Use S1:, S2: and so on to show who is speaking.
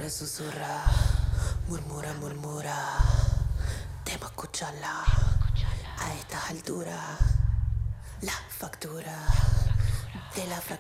S1: susurra, murmura, murmura. Debo escucharla a estas alturas. La factura de la fractura.